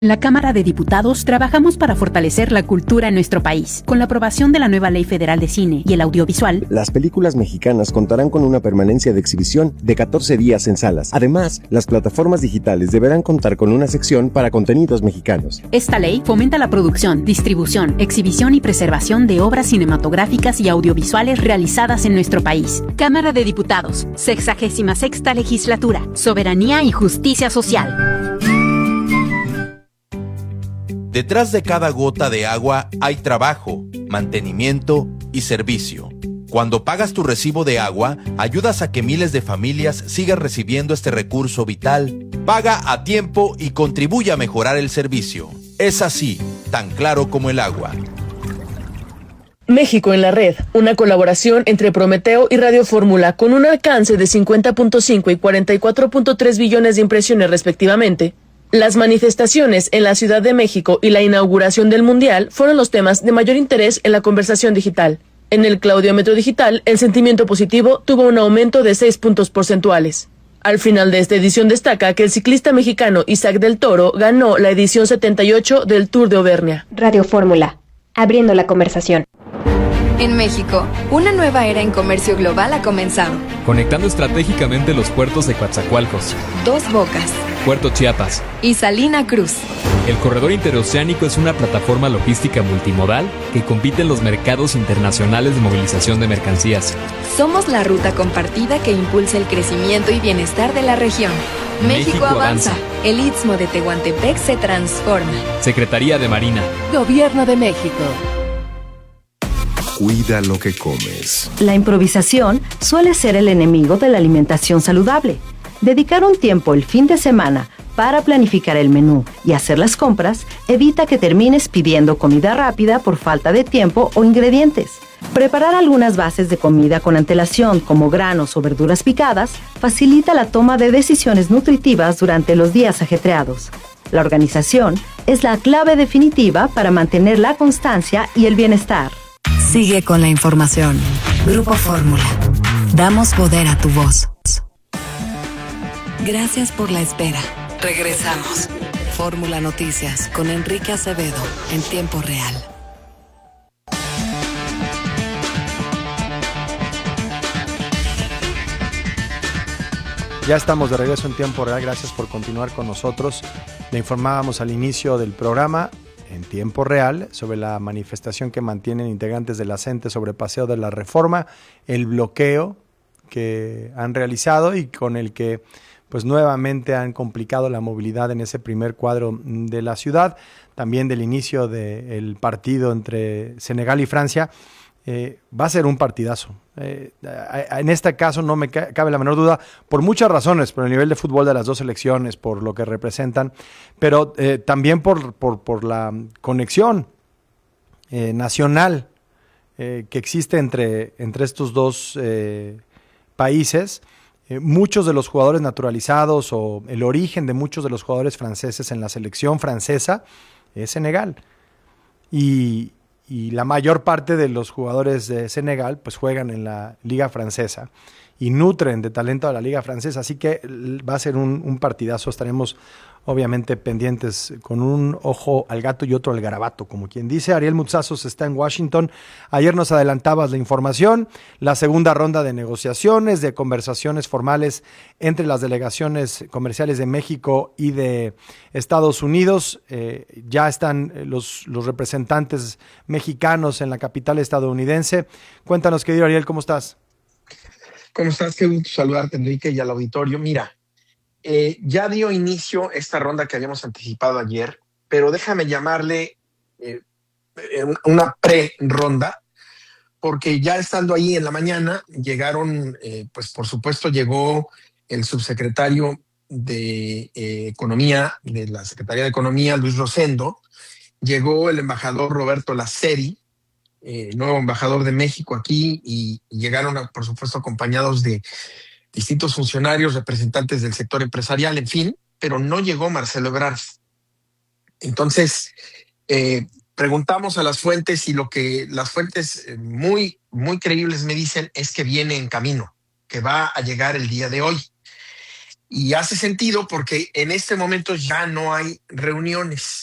En la Cámara de Diputados trabajamos para fortalecer la cultura en nuestro país. Con la aprobación de la nueva Ley Federal de Cine y el Audiovisual, las películas mexicanas contarán con una permanencia de exhibición de 14 días en salas. Además, las plataformas digitales deberán contar con una sección para contenidos mexicanos. Esta ley fomenta la producción, distribución, exhibición y preservación de obras cinematográficas y audiovisuales realizadas en nuestro país. Cámara de Diputados, 66ª Legislatura, Soberanía y Justicia Social. Detrás de cada gota de agua hay trabajo, mantenimiento y servicio. Cuando pagas tu recibo de agua, ayudas a que miles de familias sigan recibiendo este recurso vital. Paga a tiempo y contribuye a mejorar el servicio. Es así, tan claro como el agua. México en la red, una colaboración entre Prometeo y Radio Fórmula con un alcance de 50.5 y 44.3 billones de impresiones respectivamente. Las manifestaciones en la Ciudad de México y la inauguración del Mundial fueron los temas de mayor interés en la conversación digital. En el Claudiómetro digital, el sentimiento positivo tuvo un aumento de 6 puntos porcentuales. Al final de esta edición destaca que el ciclista mexicano Isaac del Toro ganó la edición 78 del Tour de Auvernia. Radio Fórmula, abriendo la conversación. En México, una nueva era en comercio global ha comenzado. Conectando estratégicamente los puertos de Coatzacoalcos, Dos Bocas, Puerto Chiapas y Salina Cruz. El corredor interoceánico es una plataforma logística multimodal que compite en los mercados internacionales de movilización de mercancías. Somos la ruta compartida que impulsa el crecimiento y bienestar de la región. México avanza. El Istmo de Tehuantepec se transforma. Secretaría de Marina. Gobierno de México. Cuida lo que comes. La improvisación suele ser el enemigo de la alimentación saludable. Dedicar un tiempo el fin de semana para planificar el menú y hacer las compras evita que termines pidiendo comida rápida por falta de tiempo o ingredientes. Preparar algunas bases de comida con antelación, como granos o verduras picadas, facilita la toma de decisiones nutritivas durante los días ajetreados. La organización es la clave definitiva para mantener la constancia y el bienestar. Sigue con la información. Grupo Fórmula. Damos poder a tu voz. Gracias por la espera. Regresamos. Fórmula Noticias con Enrique Acevedo en tiempo real. Ya estamos de regreso en tiempo real. Gracias por continuar con nosotros. Le informábamos al inicio del programa en tiempo real sobre la manifestación que mantienen integrantes de la CENTE sobre Paseo de la Reforma, el bloqueo que han realizado y con el que pues nuevamente han complicado la movilidad en ese primer cuadro de la ciudad, también del inicio del partido entre Senegal y Francia. Va a ser un partidazo. En este caso no me cabe la menor duda, por muchas razones, por el nivel de fútbol de las dos selecciones, por lo que representan, pero también por la conexión nacional que existe entre estos dos países. Muchos de los jugadores naturalizados o el origen de muchos de los jugadores franceses en la selección francesa es Senegal. Y la mayor parte de los jugadores de Senegal pues juegan en la Liga Francesa y nutren de talento a la Liga Francesa, así que va a ser un partidazo. Estaremos obviamente pendientes con un ojo al gato y otro al garabato, como quien dice. Ariel Mutsazos está en Washington. Ayer nos adelantabas la información, la segunda ronda de negociaciones, de conversaciones formales entre las delegaciones comerciales de México y de Estados Unidos. Ya están los representantes mexicanos en la capital estadounidense. Cuéntanos, querido Ariel, ¿cómo estás? ¿Cómo estás? Qué gusto saludarte, Enrique, y al auditorio. Mira, ya dio inicio esta ronda que habíamos anticipado ayer, pero déjame llamarle una pre-ronda, porque ya estando ahí en la mañana llegaron, pues por supuesto llegó el subsecretario de Economía, de la Secretaría de Economía, Luis Rosendo, llegó el embajador Roberto Laceri, nuevo embajador de México aquí, y llegaron, por supuesto, acompañados de distintos funcionarios, representantes del sector empresarial, en fin, pero no llegó Marcelo Ebrard. Entonces, preguntamos a las fuentes y lo que las fuentes muy, muy creíbles me dicen es que viene en camino, que va a llegar el día de hoy. Y hace sentido porque en este momento ya no hay reuniones.